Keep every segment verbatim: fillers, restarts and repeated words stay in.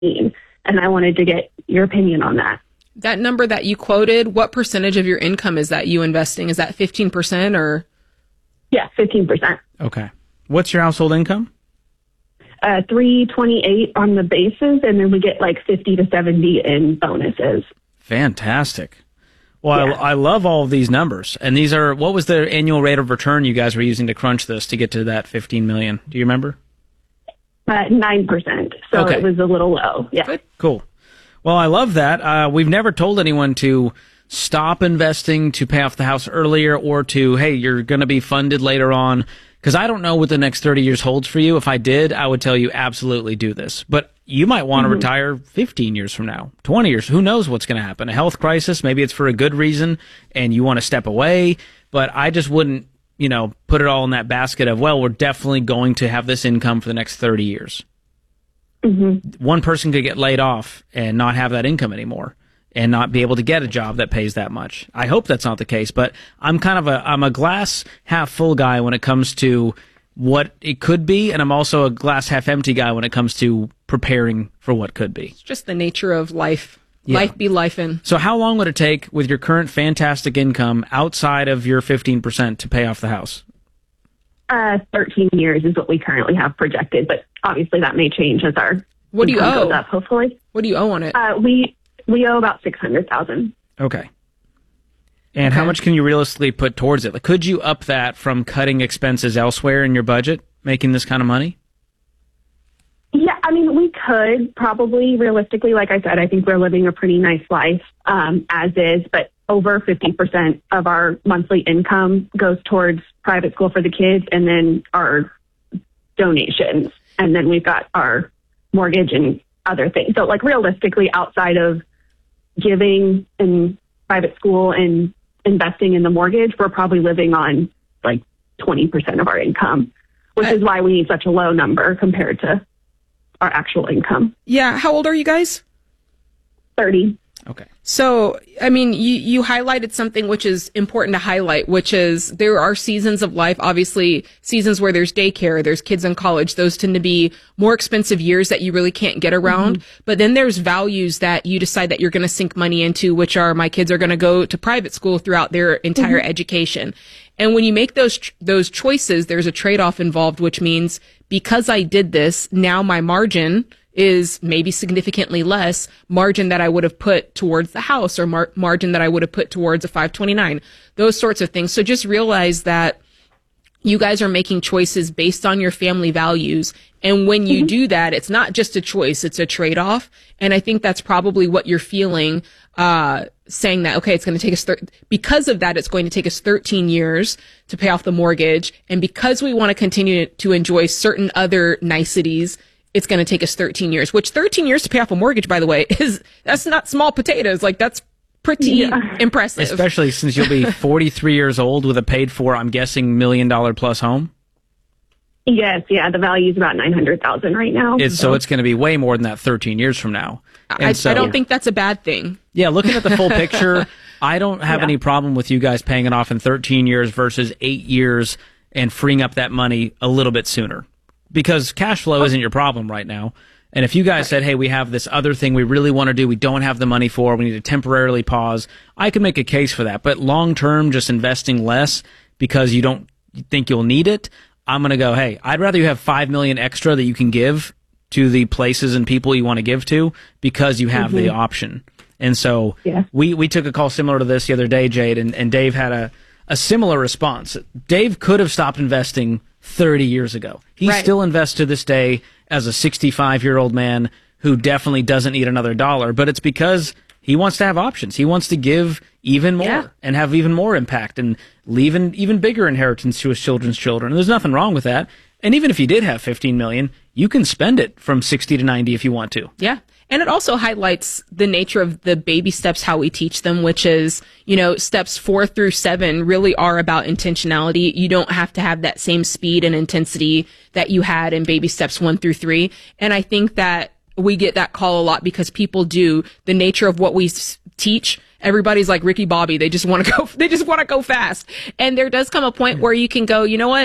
mean? And I wanted to get your opinion on that. That number that you quoted, what percentage of your income is that you investing? Is that fifteen percent or? Yeah, fifteen percent. Okay. What's your household income? Uh, three twenty-eight on the bases, and then we get like fifty to seventy in bonuses. Fantastic. Well, Yeah. I, I love all of these numbers. And these are, what was the annual rate of return you guys were using to crunch this to get to that fifteen million? Do you remember? Uh, nine percent. So Okay. it was a little low. Yeah. Good. Cool. Well, I love that. Uh, we've never told anyone to stop investing to pay off the house earlier or to, hey, you're going to be funded later on. Because I don't know what the next thirty years holds for you. If I did, I would tell you absolutely do this. But you might want to Mm-hmm. retire fifteen years from now, twenty years. Who knows what's going to happen? A health crisis, maybe it's for a good reason and you want to step away. But I just wouldn't, you know, put it all in that basket of, well, we're definitely going to have this income for the next thirty years. Mm-hmm. One person could get laid off and not have that income anymore and not be able to get a job that pays that much. I hope that's not the case, but I'm kind of a, I'm a glass half full guy when it comes to what it could be, and I'm also a glass half empty guy when it comes to preparing for what could be. It's just the nature of life. Yeah. Life be life in. So how long would it take with your current fantastic income outside of your fifteen percent to pay off the house? Uh, thirteen years is what we currently have projected, but obviously that may change as our What do you income owe? goes up, hopefully. What do you owe on it? Uh, we we owe about six hundred thousand. Okay. And how much can you realistically put towards it? Like, could you up that from cutting expenses elsewhere in your budget, making this kind of money? Yeah, I mean, we could probably realistically, like I said, I think we're living a pretty nice life um, as is, but over fifty percent of our monthly income goes towards private school for the kids and then our donations. And then we've got our mortgage and other things. So like realistically, outside of giving in private school and investing in the mortgage, we're probably living on like twenty percent of our income, which I- is why we need such a low number compared to our actual income. Yeah. How old are you guys? thirty. Okay. So, I mean, you, you highlighted something which is important to highlight, which is there are seasons of life, obviously seasons where there's daycare, there's kids in college. Those tend to be more expensive years that you really can't get around. Mm-hmm. But then there's values that you decide that you're going to sink money into, which are my kids are going to go to private school throughout their entire mm-hmm. education. And when you make those, those choices, there's a trade-off involved, which means because I did this, now my margin is maybe significantly less margin that I would have put towards the house or mar- margin that I would have put towards a five twenty-nine, those sorts of things. So just realize that you guys are making choices based on your family values. And when you mm-hmm. do that, it's not just a choice, it's a trade-off. And I think that's probably what you're feeling, uh, saying that, okay, it's going to take us, thir- because of that, it's going to take us thirteen years to pay off the mortgage. And because we want to continue to enjoy certain other niceties, it's going to take us thirteen years, which thirteen years to pay off a mortgage, by the way, is, that's not small potatoes. Like, that's pretty yeah. impressive. Especially since you'll be forty-three years old with a paid for, I'm guessing, million dollar plus home. Yes. Yeah. The value is about nine hundred thousand right now. It's, so it's going to be way more than that thirteen years from now. And I, so, I don't think that's a bad thing. Yeah. Looking at the full picture, I don't have yeah. any problem with you guys paying it off in thirteen years versus eight years and freeing up that money a little bit sooner. Because cash flow isn't your problem right now. And if you guys said, hey, we have this other thing we really want to do, we don't have the money for, we need to temporarily pause, I could make a case for that. But long term, just investing less because you don't think you'll need it, I'm going to go, hey, I'd rather you have five million dollars extra that you can give to the places and people you want to give to because you have mm-hmm. the option. And so yeah. we, we took a call similar to this the other day, Jade, and, and Dave had a, a similar response. Dave could have stopped investing thirty years ago. He right. still invests to this day as a sixty-five-year-old man who definitely doesn't need another dollar, but it's because he wants to have options. He wants to give even more yeah. and have even more impact and leave an even bigger inheritance to his children's children. And there's nothing wrong with that. And even if you did have fifteen million dollars, you can spend it from sixty to ninety if you want to. Yeah. And it also highlights the nature of the baby steps, how we teach them, which is, you know, steps four through seven really are about intentionality. You don't have to have that same speed and intensity that you had in baby steps one through three. And I think that we get that call a lot because people do the nature of what we s- teach. Everybody's like Ricky Bobby. They just want to go, they just want to go fast. And there does come a point where you can go, you know what?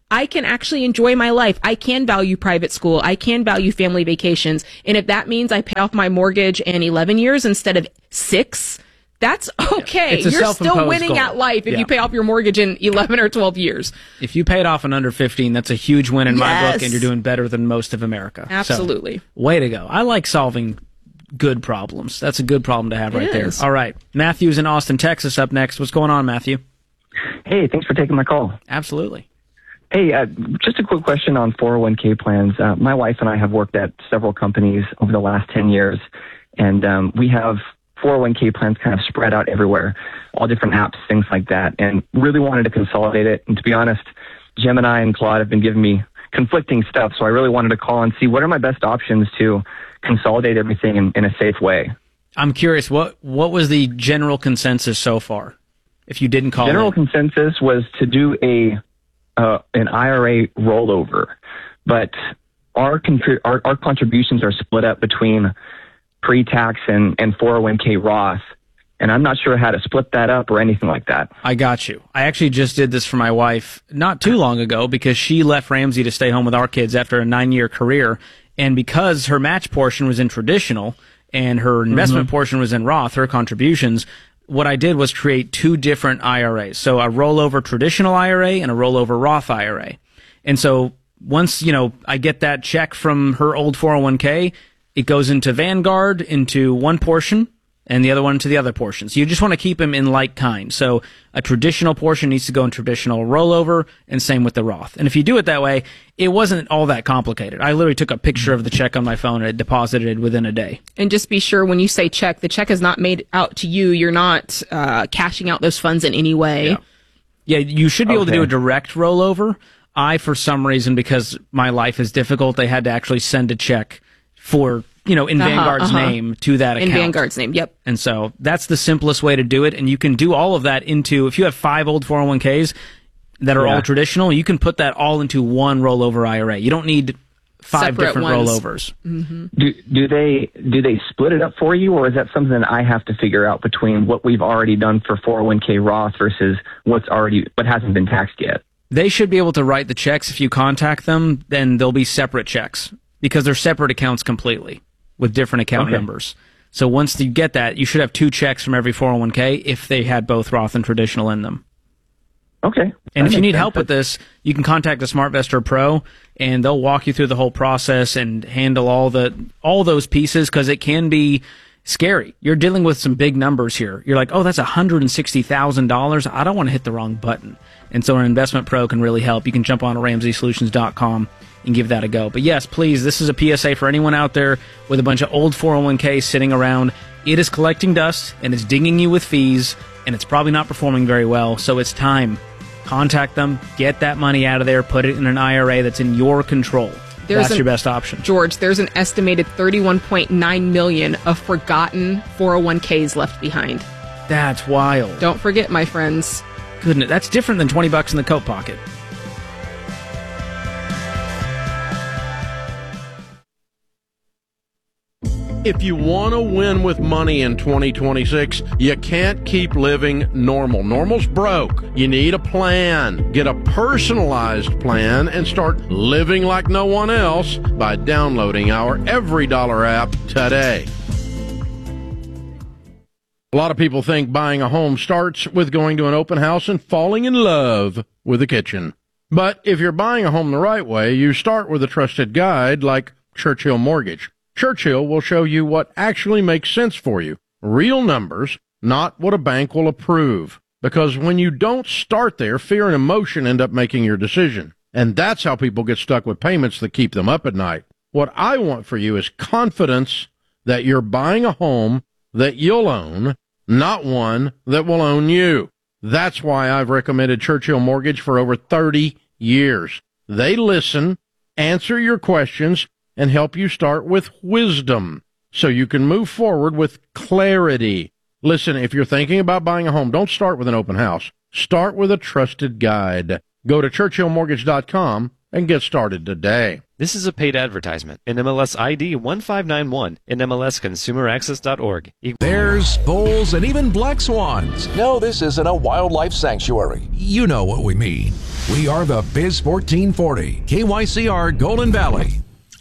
I can actually enjoy my life. I can value private school. I can value family vacations. And if that means I pay off my mortgage in eleven years instead of six, that's okay. You're still winning goal. at life if yeah. you pay off your mortgage in eleven or twelve years. If you pay it off in under fifteen, that's a huge win in yes. my book, and you're doing better than most of America. Absolutely. So, way to go. I like solving good problems. That's a good problem to have it right is. there. All right. Matthew's in Austin, Texas up next. What's going on, Matthew? Hey, thanks for taking my call. Absolutely. Hey, uh, just a quick question on four oh one k plans. Uh, my wife and I have worked at several companies over the last ten years, and um, we have four oh one k plans kind of spread out everywhere, all different apps, things like that, and really wanted to consolidate it. And to be honest, Gemini and Claude have been giving me conflicting stuff, so I really wanted to call and see what are my best options to consolidate everything in, in a safe way. I'm curious, what what was the general consensus so far, if you didn't call General in? consensus was to do a uh, an I R A rollover, but our, contri- our our contributions are split up between pre-tax and, and four oh one k Roth, and I'm not sure how to split that up or anything like that. I got you. I actually just did this for my wife not too long ago because she left Ramsey to stay home with our kids after a nine-year career, and because her match portion was in traditional and her investment mm-hmm. portion was in Roth, her contributions, what I did was create two different I R As. So a rollover traditional I R A and a rollover Roth I R A. And so once, you know, I get that check from her old four oh one k, it goes into Vanguard into one portion and the other one into the other portion. So you just want to keep them in like kind. So a traditional portion needs to go in traditional rollover, and same with the Roth. And if you do it that way, it wasn't all that complicated. I literally took a picture of the check on my phone and it deposited within a day. And just be sure when you say check, the check is not made out to you. You're not uh, cashing out those funds in any way. Yeah, yeah you should be okay. able to do a direct rollover. I, for some reason, because my life is difficult, they had to actually send a check for, you know, in uh-huh, Vanguard's uh-huh. name to that account. In Vanguard's name, yep. And so that's the simplest way to do it. And you can do all of that into, if you have five old four oh one k's that are yeah. all traditional, you can put that all into one rollover I R A. You don't need five Separate different ones. rollovers. Mm-hmm. Do, do they do they split it up for you, or is that something that I have to figure out between what we've already done for four oh one k Roth versus what's already what hasn't been taxed yet? They should be able to write the checks. If you contact them, then they'll be separate checks because they're separate accounts completely with different account okay. numbers. So once you get that, you should have two checks from every four oh one k if they had both Roth and traditional in them. Okay. And that if you need sense. help with this, you can contact a SmartVestor Pro, and they'll walk you through the whole process and handle all the all those pieces, because it can be scary. You're dealing with some big numbers here. You're like, oh, that's one hundred sixty thousand dollars. I don't want to hit the wrong button. And so an investment pro can really help. You can jump on to ramsey solutions dot com and give that a go. But yes, please, this is a P S A for anyone out there with a bunch of old four oh one k's sitting around. It is collecting dust, and it's dinging you with fees, and it's probably not performing very well. So it's time. Contact them, get that money out of there, put it in an I R A that's in your control. There's That's an, your best option. George, there's an estimated thirty-one point nine million of forgotten four oh one k's left behind. That's wild. Don't forget, my friends. Goodness, that's different than twenty bucks in the coat pocket. If you want to win with money in twenty twenty-six, you can't keep living normal. Normal's broke. You need a plan. Get a personalized plan and start living like no one else by downloading our Every Dollar app today. A lot of people think buying a home starts with going to an open house and falling in love with a kitchen. But if you're buying a home the right way, you start with a trusted guide like Churchill Mortgage. Churchill will show you what actually makes sense for you. Real numbers, not what a bank will approve. Because when you don't start there, fear and emotion end up making your decision. And that's how people get stuck with payments that keep them up at night. What I want for you is confidence that you're buying a home that you'll own, not one that will own you. That's why I've recommended Churchill Mortgage for over thirty years. They listen, answer your questions, and help you start with wisdom so you can move forward with clarity. Listen, if you're thinking about buying a home, don't start with an open house. Start with a trusted guide. Go to churchill mortgage dot com and get started today. This is a paid advertisement. N M L S I D one five nine one. N M L S consumer access dot org. Bears, bulls, and even black swans. No, this isn't a wildlife sanctuary. You know what we mean. We are the Biz fourteen forty, K Y C R Golden Valley.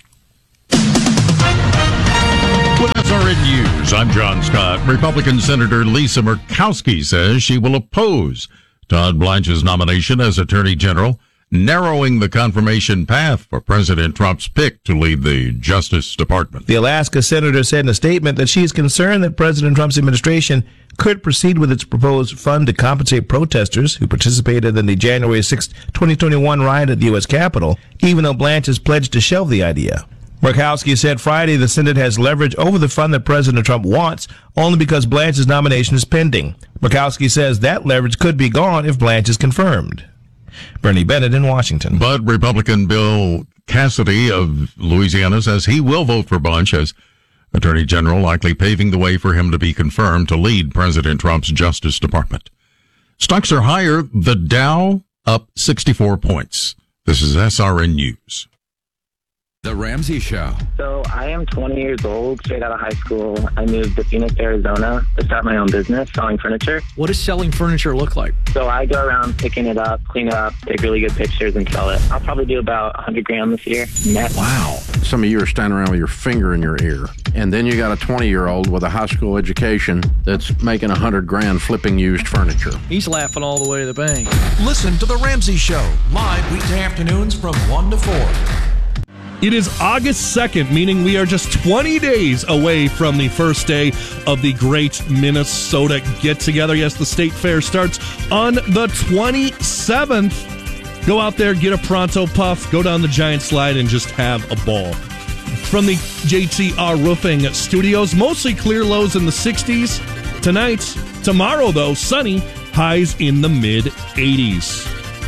With S R N News, I'm John Scott. Republican Senator Lisa Murkowski says she will oppose Todd Blanche's nomination as Attorney General, narrowing the confirmation path for President Trump's pick to lead the Justice Department. The Alaska senator said in a statement that she is concerned that President Trump's administration could proceed with its proposed fund to compensate protesters who participated in the January sixth, twenty twenty-one riot at the U S Capitol, even though Blanche has pledged to shelve the idea. Murkowski said Friday the Senate has leverage over the fund that President Trump wants only because Blanche's nomination is pending. Murkowski says that leverage could be gone if Blanche is confirmed. Bernie Bennett in Washington. But Republican Bill Cassidy of Louisiana says he will vote for Bunch as Attorney General, likely paving the way for him to be confirmed to lead President Trump's Justice Department. Stocks are higher. The Dow up sixty-four points. This is S R N News. The Ramsey Show. So I am twenty years old, straight out of high school. I moved to Phoenix, Arizona to start my own business selling furniture. What does selling furniture look like? So I go around picking it up, clean it up, take really good pictures and sell it. I'll probably do about one hundred grand this year net. Wow. Some of you are standing around with your finger in your ear. And then you got a twenty-year-old with a high school education that's making one hundred grand flipping used furniture. He's laughing all the way to the bank. Listen to The Ramsey Show, live weekday afternoons from one to four. It is August second, meaning we are just twenty days away from the first day of the Great Minnesota Get-Together. Yes, the State Fair starts on the twenty-seventh. Go out there, get a pronto puff, go down the giant slide, and just have a ball. From the J T R Roofing Studios, mostly clear lows in the sixties tonight. Tomorrow, though, sunny, highs in the mid-eighties.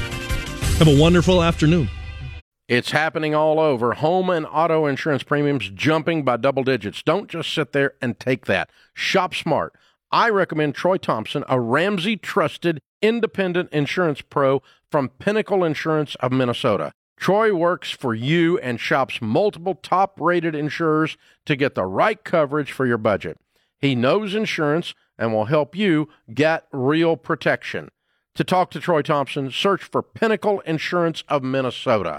Have a wonderful afternoon. It's happening all over. Home and auto insurance premiums jumping by double digits. Don't just sit there and take that. Shop smart. I recommend Troy Thompson, a Ramsey trusted independent insurance pro from Pinnacle Insurance of Minnesota. Troy works for you and shops multiple top-rated insurers to get the right coverage for your budget. He knows insurance and will help you get real protection. To talk to Troy Thompson, search for Pinnacle Insurance of Minnesota.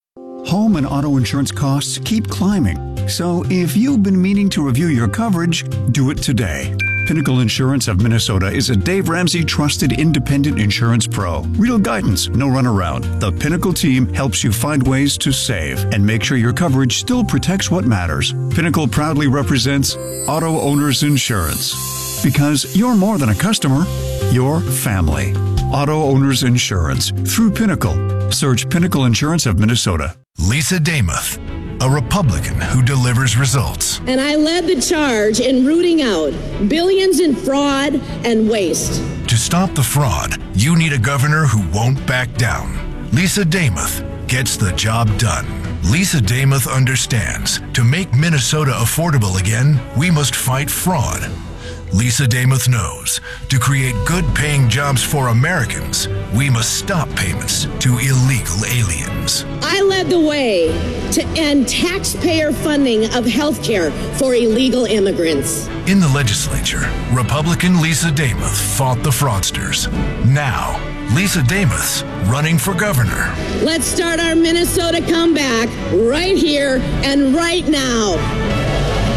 Home and auto insurance costs keep climbing. So if you've been meaning to review your coverage, do it today. Pinnacle Insurance of Minnesota is a Dave Ramsey trusted independent insurance pro. Real guidance, no runaround. The Pinnacle team helps you find ways to save and make sure your coverage still protects what matters. Pinnacle proudly represents Auto Owners Insurance. Because you're more than a customer, you're family. Auto Owners Insurance through Pinnacle. Search Pinnacle Insurance of Minnesota. Lisa Damuth, a Republican who delivers results. And I led the charge in rooting out billions in fraud and waste. To stop the fraud, you need a governor who won't back down. Lisa Damuth gets the job done. Lisa Damuth understands to make Minnesota affordable again, we must fight fraud. Lisa Damuth knows to create good-paying jobs for Americans, we must stop payments to illegal aliens. I led the way to end taxpayer funding of health care for illegal immigrants. In the legislature, Republican Lisa Damuth fought the fraudsters. Now, Lisa Damuth's running for governor. Let's start our Minnesota comeback right here and right now.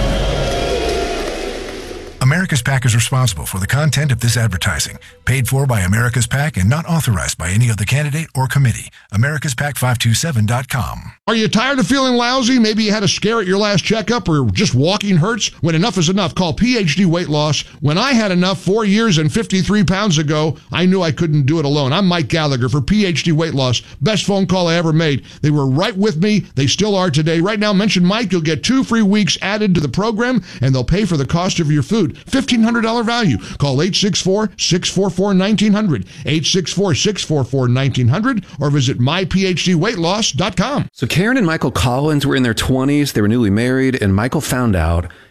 America's PAC is responsible for the content of this advertising, paid for by America's PAC and not authorized by any other candidate or committee. Americas Pac five two seven dot com. Are you tired of feeling lousy? Maybe you had a scare at your last checkup or just walking hurts? When enough is enough, call P H D Weight Loss. When I had enough four years and fifty-three pounds ago, I knew I couldn't do it alone. I'm Mike Gallagher for P H D Weight Loss. Best phone call I ever made. They were right with me. They still are today. Right now, mention Mike. You'll get two free weeks added to the program, and they'll pay for the cost of your food. fifteen hundred dollars value. Call eight six four, six four four, one nine zero zero, eight six four, six four four, one nine zero zero, or visit my p h d weight loss dot com. So Karen and Michael Collins were in their twenties. They were newly married, and Michael found out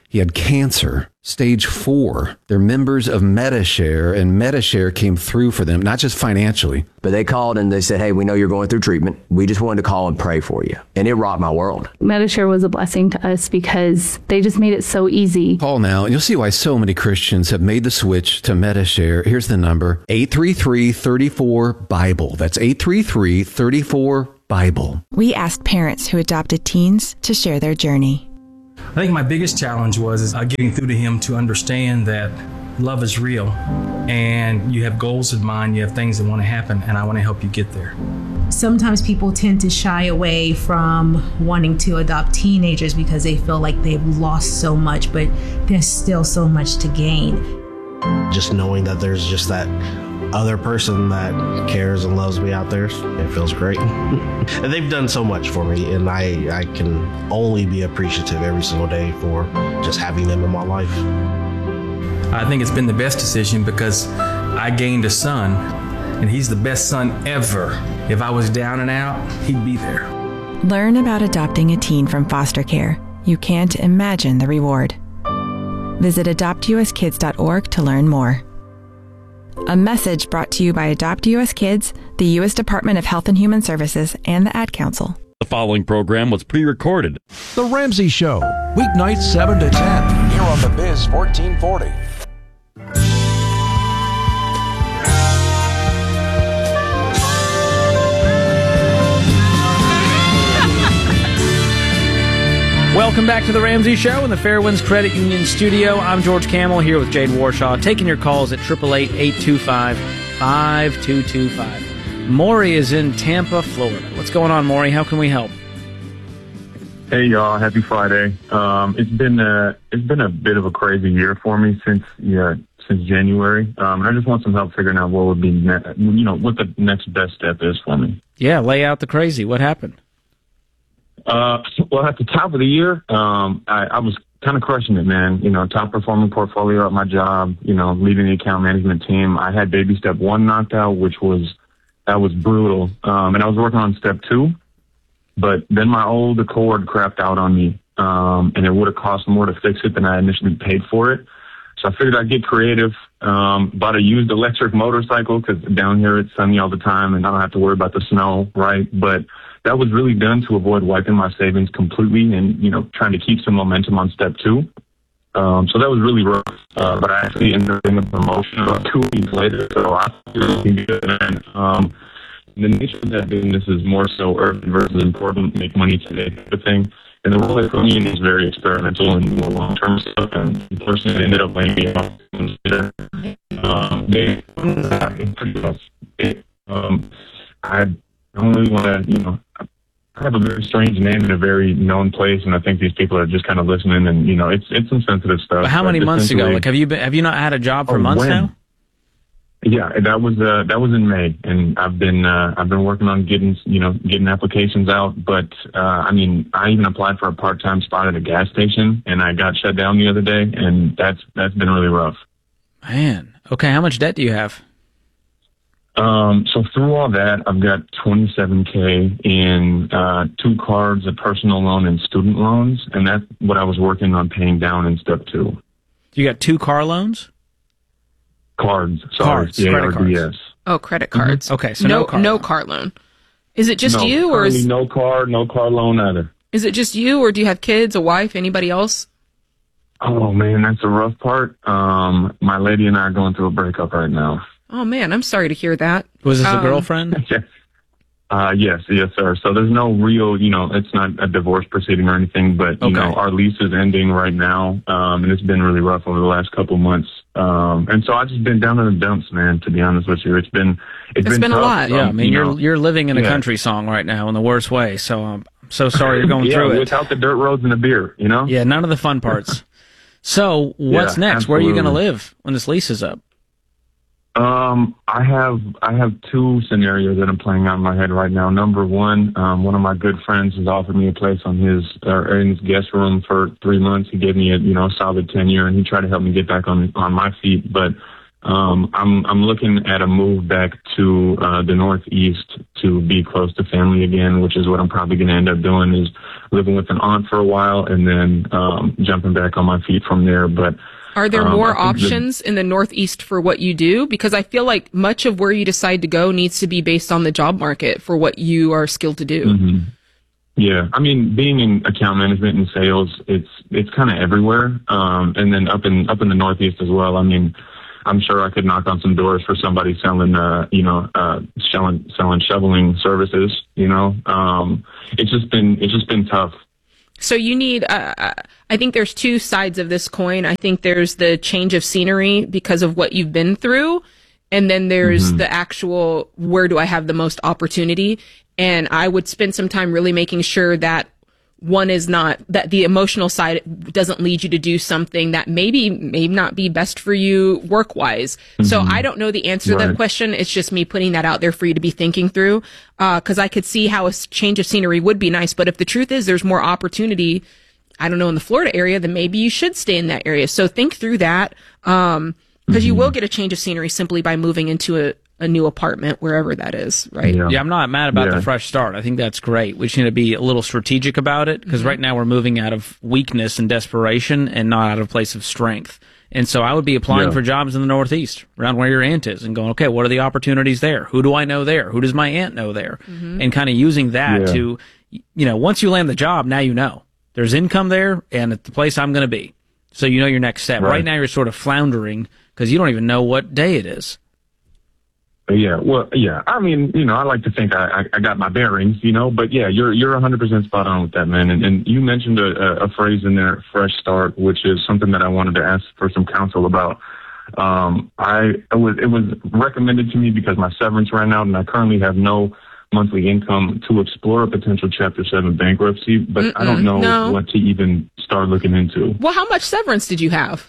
He had cancer, stage four. They're members of Medi-Share, and Medi-Share came through for them, not just financially. But they called and they said, hey, we know you're going through treatment. We just wanted to call and pray for you. And it rocked my world. Medi-Share was a blessing to us because they just made it so easy. Call now, and you'll see why so many Christians have made the switch to Medi-Share. Here's the number, eight three three, three four, Bible. That's eight three three, three four, Bible. We asked parents who adopted teens to share their journey. I think my biggest challenge was is, uh, getting through to him to understand that love is real and you have goals in mind, you have things that want to happen, and I want to help you get there. Sometimes people tend to shy away from wanting to adopt teenagers because they feel like they've lost so much, but there's still so much to gain. Just knowing that there's just that other person that cares and loves me out there, it feels great. And they've done so much for me, and I, I can only be appreciative every single day for just having them in my life. I think it's been the best decision because I gained a son, and he's the best son ever. If I was down and out, he'd be there. Learn about adopting a teen from foster care. You can't imagine the reward. Visit adopt u s kids dot org to learn more. A message brought to you by Adopt U S Kids, the U S Department of Health and Human Services, and the Ad Council. The following program was pre-recorded. The Ramsey Show, weeknights seven to ten, here on the Biz fourteen forty. Welcome back to the Ramsey Show in the Fairwinds Credit Union studio. I'm George Camel here with Jade Warshaw, taking your calls at eight eight eight, eight two five, five two two five. Maury is in Tampa, Florida. What's going on, Maury? How can we help? Hey, y'all. Happy Friday. Um, it's been a, it's been a bit of a crazy year for me since yeah since January. Um, and I just want some help figuring out what would be ne- you know what the next best step is for me. Yeah, lay out the crazy. What happened? Uh, well, at the top of the year, um, I, I was kind of crushing it, man. You know, top performing portfolio at my job, you know, leading the account management team. I had baby step one knocked out, which was, that was brutal. Um, and I was working on step two, but then my old Accord crapped out on me. Um, and it would have cost more to fix it than I initially paid for it. So I figured I'd get creative, um, bought a used electric motorcycle because down here it's sunny all the time and I don't have to worry about the snow, right? But that was really done to avoid wiping my savings completely and, you know, trying to keep some momentum on step two. Um, so that was really rough. Uh, but I actually ended up getting a promotion about two weeks later. So I feel looking good. And, um, the nature of that business is more so urban versus important, make money today type of thing. And the role I put in is very experimental and more long-term stuff. And the person that ended up laying me off, um, they, pretty rough. Um, I don't really want to, you know, I have a very strange name in a very known place, and I think these people are just kind of listening. And you know, it's it's some sensitive stuff. But how many months ago? Like, have you been? Have you not had a job for oh, months when? now? Yeah, that was uh, that was in May, and I've been uh, I've been working on getting you know getting applications out. But uh, I mean, I even applied for a part time spot at a gas station, and I got shut down the other day, and that's that's been really rough. Man, okay, how much debt do you have? Um, so through all that, I've got twenty-seven K in, uh, two cards, a personal loan and student loans. And that's what I was working on paying down in step two. You got two car loans? Cards. Sorry. Cards. Credit cards. Oh, credit cards. Mm-hmm. Okay. So no, no car, no loan. car loan. Is it just no, you or is no car, no car loan either? Is it just you or do you have kids, a wife, anybody else? Oh man, that's the rough part. Um, my lady and I are going through a breakup right now. Oh man, I'm sorry to hear that. Was this um, a girlfriend? Yes. Uh, yes, yes, sir. So there's no real, you know, it's not a divorce proceeding or anything, but, you okay. know, our lease is ending right now. Um, and it's been really rough over the last couple months. Um, and so I've just been down in the dumps, man, to be honest with you. It's been, it's, it's been, been tough. a lot. Yeah. I mean, you you're, know, you're living in a yeah. country song right now in the worst way. So I'm so sorry you're going yeah, through it. Without the dirt roads and the beer, you know? Yeah. None of the fun parts. So what's yeah, next? absolutely. Where are you going to live when this lease is up? Um, I have I have two scenarios that I'm playing out in my head right now. Number one, um, one of my good friends has offered me a place on his uh, in his guest room for three months. He gave me a you know solid tenure, and he tried to help me get back on on my feet. But Um, I'm I'm looking at a move back to uh, the Northeast to be close to family again, which is what I'm probably going to end up doing, is living with an aunt for a while and then um, jumping back on my feet from there. But are there um, more I think options in the Northeast for what you do? Because I feel like much of where you decide to go needs to be based on the job market for what you are skilled to do. Mm-hmm. Yeah, I mean, being in account management and sales, it's it's kind of everywhere, um, and then up in up in the Northeast as well. I mean, I'm sure I could knock on some doors for somebody selling, uh, you know, uh, selling selling shoveling services. You know, um, it's just been it's just been tough. So you need, uh, I think there's two sides of this coin. I think there's the change of scenery because of what you've been through. And then there's mm-hmm. the actual, where do I have the most opportunity? And I would spend some time really making sure that one is not, that the emotional side doesn't lead you to do something that maybe, may not be best for you work-wise. Mm-hmm. So I don't know the answer right. to that question. It's just me putting that out there for you to be thinking through. Uh, cause I could see how a change of scenery would be nice. But if the truth is there's more opportunity, I don't know, in the Florida area, then maybe you should stay in that area. So think through that. Um, cause mm-hmm. you will get a change of scenery simply by moving into a, a new apartment, wherever that is, right? Yeah, yeah I'm not mad about yeah. the fresh start. I think that's great. We just need to be a little strategic about it, because mm-hmm. right now we're moving out of weakness and desperation and not out of a place of strength. And so I would be applying yeah. for jobs in the Northeast, around where your aunt is, and going, okay, what are the opportunities there? Who do I know there? Who does my aunt know there? Mm-hmm. And kind of using that yeah. to, you know, once you land the job, now you know. There's income there, and it's the place I'm going to be. So you know your next step. Right, right now you're sort of floundering, because you don't even know what day it is. Yeah, well, yeah. I mean, you know, I like to think I, I, I got my bearings, you know, but yeah, you're you're one hundred percent spot on with that, man. And, and you mentioned a, a phrase in there, fresh start, which is something that I wanted to ask for some counsel about. Um, I it was it was recommended to me because my severance ran out, and I currently have no monthly income to explore a potential Chapter seven bankruptcy, but Mm-mm, I don't know no. what to even start looking into. Well, how much severance did you have?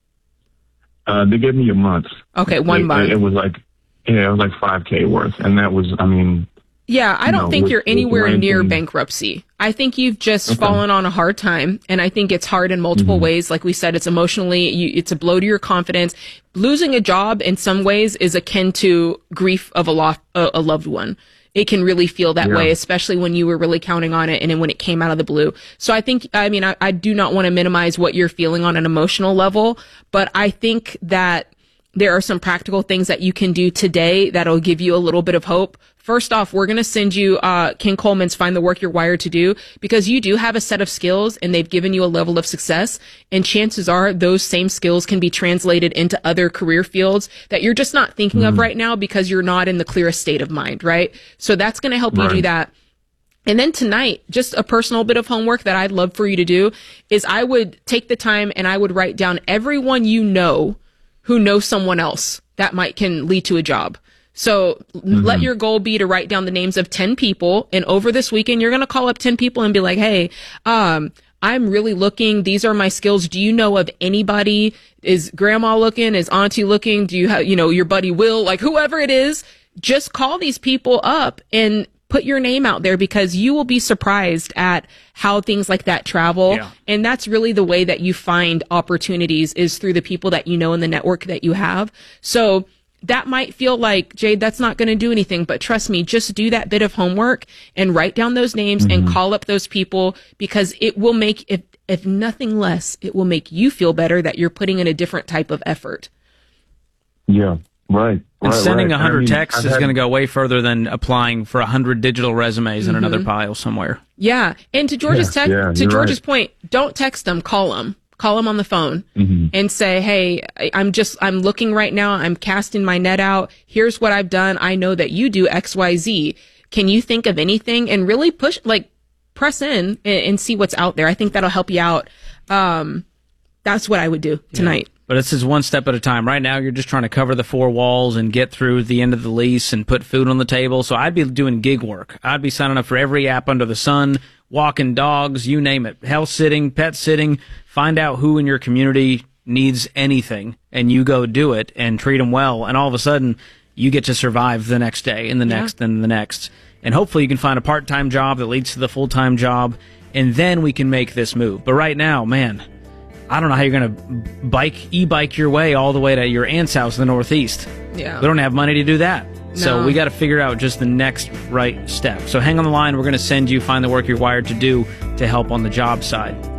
Uh, they gave me a month. Okay, one it, month. It, it was like. Yeah, it was like five K worth. And that was, I mean. Yeah, I don't know, think with, you're anywhere near bankruptcy. I think you've just okay. fallen on a hard time. And I think it's hard in multiple mm-hmm. ways. Like we said, it's emotionally, you, it's a blow to your confidence. Losing a job in some ways is akin to grief of a, lo- a, a loved one. It can really feel that yeah. way, especially when you were really counting on it and then when it came out of the blue. So I think, I mean, I, I do not want to minimize what you're feeling on an emotional level, but I think that there are some practical things that you can do today that'll give you a little bit of hope. First off, we're going to send you uh Ken Coleman's Find the Work You're Wired to Do, because you do have a set of skills and they've given you a level of success. And chances are those same skills can be translated into other career fields that you're just not thinking mm-hmm. of right now because you're not in the clearest state of mind, right? So that's going to help right. you do that. And then tonight, just a personal bit of homework that I'd love for you to do is I would take the time and I would write down everyone you know who knows someone else that might can lead to a job. So mm-hmm. let your goal be to write down the names of ten people. And over this weekend, you're going to call up ten people and be like, hey, um, I'm really looking. These are my skills. Do you know of anybody? Is grandma looking? Is auntie looking? Do you have, you know, your buddy Will, like whoever it is, just call these people up and put your name out there, because you will be surprised at how things like that travel. Yeah. And that's really the way that you find opportunities, is through the people that you know in the network that you have. So that might feel like, Jade, that's not going to do anything, but trust me, just do that bit of homework and write down those names mm-hmm. and call up those people, because it will make, if, if nothing less, it will make you feel better that you're putting in a different type of effort. Yeah. Right. And right, sending a right. hundred I mean, texts I've is had... going to go way further than applying for a hundred digital resumes mm-hmm. in another pile somewhere. Yeah. And to George's yeah, text, yeah, to George's right. point, don't text them, call them. Call them on the phone mm-hmm. and say, hey, I'm just, I'm looking right now. I'm casting my net out. Here's what I've done. I know that you do X, Y, Z. Can you think of anything? And really push, like press in and, and see what's out there. I think that'll help you out. Um, that's what I would do tonight. Yeah. But this is one step at a time. Right now, you're just trying to cover the four walls and get through the end of the lease and put food on the table. So I'd be doing gig work. I'd be signing up for every app under the sun, walking dogs, you name it, house sitting, pet sitting. Find out who in your community needs anything, and you go do it and treat them well. And all of a sudden, you get to survive the next day and the Yeah. next and the next. And hopefully you can find a part-time job that leads to the full-time job, and then we can make this move. But right now, man, I don't know how you're going to bike, e-bike your way all the way to your aunt's house in the Northeast. Yeah. We don't have money to do that. So No. we got to figure out just the next right step. So hang on the line. We're going to send you Find the Work You're Wired to Do to help on the job side.